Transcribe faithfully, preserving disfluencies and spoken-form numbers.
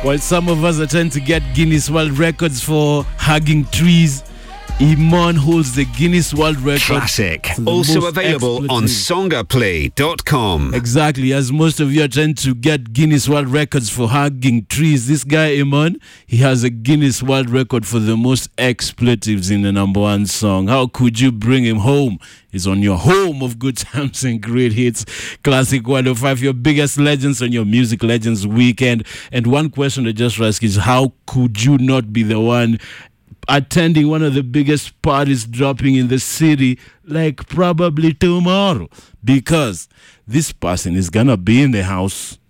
While some of us are trying to get Guinness World Records for hugging trees, Iman holds the Guinness World Record. Classic. Also available on songaplay dot com. Exactly. As most of you are trying to get Guinness World Records for hugging trees, this guy, Iman, he has a Guinness World Record for the most expletives in the number one song. How could you bring him home? He's on your home of good times and great hits. Classic one oh five, your biggest legends on your Music Legends weekend. And one question I just ask is, how could you not be the one attending one of the biggest parties dropping in the city, like probably tomorrow? Because this person is gonna be in the house